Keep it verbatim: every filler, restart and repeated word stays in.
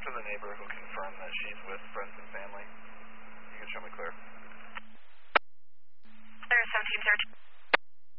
to the neighbor who confirmed that she's with friends and family. You can show me clear. Clear seventeen thirteen.